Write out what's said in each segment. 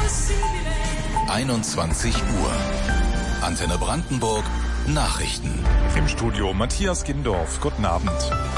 21 Uhr. Antenne Brandenburg. Nachrichten. Im Studio Matthias Gindorf. Guten Abend.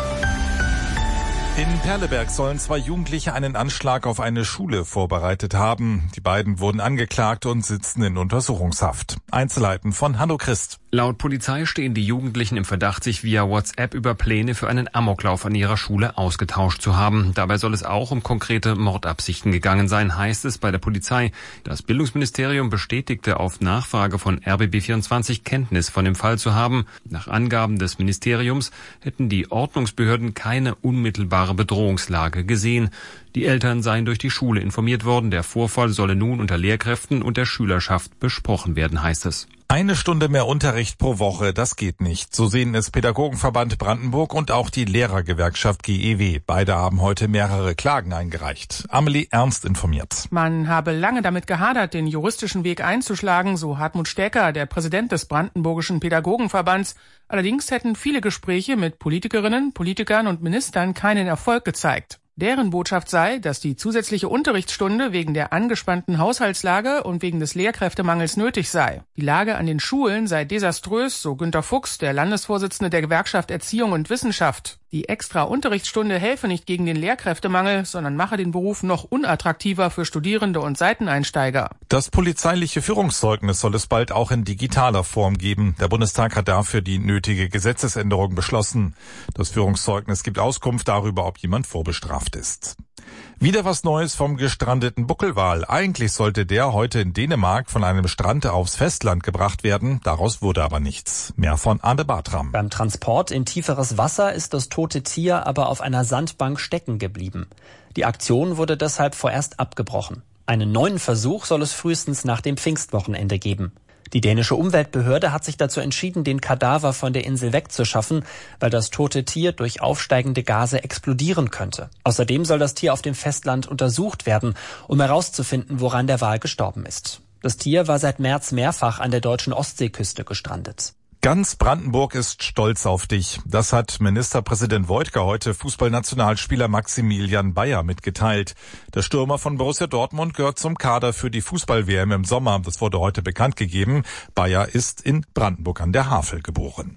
In Perleberg sollen 2 Jugendliche einen Anschlag auf eine Schule vorbereitet haben. Die beiden wurden angeklagt und sitzen in Untersuchungshaft. Einzelheiten von Hanno Christ. Laut Polizei stehen die Jugendlichen im Verdacht, sich via WhatsApp über Pläne für einen Amoklauf an ihrer Schule ausgetauscht zu haben. Dabei soll es auch um konkrete Mordabsichten gegangen sein, heißt es bei der Polizei. Das Bildungsministerium bestätigte auf Nachfrage von RBB24 Kenntnis von dem Fall zu haben. Nach Angaben des Ministeriums hätten die Ordnungsbehörden keine unmittelbare Bedrohungslage gesehen. Die Eltern seien durch die Schule informiert worden. Der Vorfall solle nun unter Lehrkräften und der Schülerschaft besprochen werden, heißt es. 1 Stunde mehr Unterricht pro Woche, das geht nicht. So sehen es Pädagogenverband Brandenburg und auch die Lehrergewerkschaft GEW. Beide haben heute mehrere Klagen eingereicht. Amelie Ernst informiert. Man habe lange damit gehadert, den juristischen Weg einzuschlagen, so Hartmut Stecker, der Präsident des Brandenburgischen Pädagogenverbands. Allerdings hätten viele Gespräche mit Politikerinnen, Politikern und Ministern keinen Erfolg gezeigt. Deren Botschaft sei, dass die zusätzliche Unterrichtsstunde wegen der angespannten Haushaltslage und wegen des Lehrkräftemangels nötig sei. Die Lage an den Schulen sei desaströs, so Günter Fuchs, der Landesvorsitzende der Gewerkschaft Erziehung und Wissenschaft. Die extra Unterrichtsstunde helfe nicht gegen den Lehrkräftemangel, sondern mache den Beruf noch unattraktiver für Studierende und Seiteneinsteiger. Das polizeiliche Führungszeugnis soll es bald auch in digitaler Form geben. Der Bundestag hat dafür die nötige Gesetzesänderung beschlossen. Das Führungszeugnis gibt Auskunft darüber, ob jemand vorbestraft ist. Wieder was Neues vom gestrandeten Buckelwal. Eigentlich sollte der heute in Dänemark von einem Strand aufs Festland gebracht werden. Daraus wurde aber nichts. Mehr von Arne Bartram. Beim Transport in tieferes Wasser ist das tote Tier aber auf einer Sandbank stecken geblieben. Die Aktion wurde deshalb vorerst abgebrochen. Einen neuen Versuch soll es frühestens nach dem Pfingstwochenende geben. Die dänische Umweltbehörde hat sich dazu entschieden, den Kadaver von der Insel wegzuschaffen, weil das tote Tier durch aufsteigende Gase explodieren könnte. Außerdem soll das Tier auf dem Festland untersucht werden, um herauszufinden, woran der Wal gestorben ist. Das Tier war seit März mehrfach an der deutschen Ostseeküste gestrandet. Ganz Brandenburg ist stolz auf dich. Das hat Ministerpräsident Woidke heute Fußballnationalspieler Maximilian Bayer mitgeteilt. Der Stürmer von Borussia Dortmund gehört zum Kader für die Fußball-WM im Sommer. Das wurde heute bekannt gegeben. Bayer ist in Brandenburg an der Havel geboren.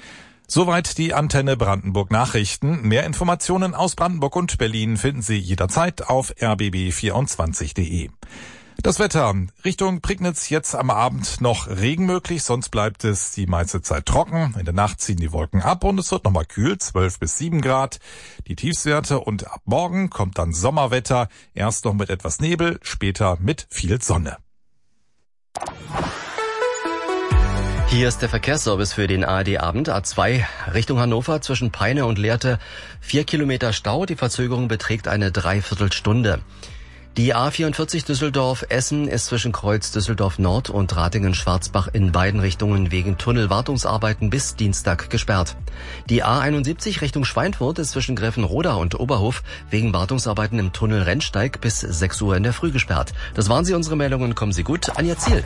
Soweit die Antenne Brandenburg Nachrichten. Mehr Informationen aus Brandenburg und Berlin finden Sie jederzeit auf rbb24.de. Das Wetter. Richtung Prignitz jetzt am Abend noch Regen möglich, sonst bleibt es die meiste Zeit trocken. In der Nacht ziehen die Wolken ab und es wird nochmal kühl, 12 bis 7 Grad. Die Tiefstwerte und ab morgen kommt dann Sommerwetter. Erst noch mit etwas Nebel, später mit viel Sonne. Hier ist der Verkehrsservice für den ARD-Abend. A2 Richtung Hannover zwischen Peine und Lehrte. 4 Kilometer Stau, die Verzögerung beträgt eine Dreiviertelstunde. Die A44 Düsseldorf-Essen ist zwischen Kreuz Düsseldorf Nord und Ratingen-Schwarzbach in beiden Richtungen wegen Tunnelwartungsarbeiten bis Dienstag gesperrt. Die A71 Richtung Schweinfurt ist zwischen Gräfenroda und Oberhof wegen Wartungsarbeiten im Tunnel Rennsteig bis 6 Uhr in der Früh gesperrt. Das waren sie, unsere Meldungen. Kommen Sie gut an Ihr Ziel.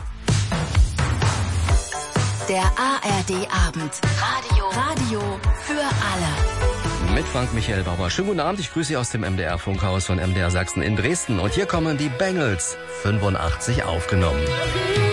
Der ARD-Abend. Radio für alle. Mit Frank Michael Bauer. Schönen guten Abend, ich grüße Sie aus dem MDR-Funkhaus von MDR Sachsen in Dresden. Und hier kommen die Bangles, 85 aufgenommen.